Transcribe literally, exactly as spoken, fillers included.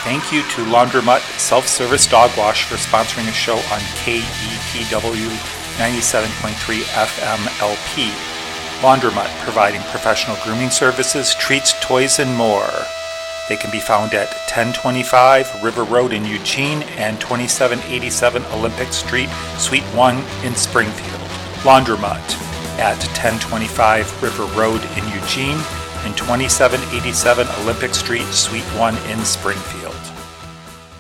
Thank you to Laundromat Self-Service Dog Wash for sponsoring a show on K E T W ninety-seven point three F M L P. Laundromat, providing professional grooming services, treats, toys, and more. They can be found at ten twenty-five River Road in Eugene and twenty-seven eighty-seven Olympic Street, Suite one in Springfield. Laundromat at ten twenty-five River Road in Eugene and twenty-seven eighty-seven Olympic Street, Suite one in Springfield.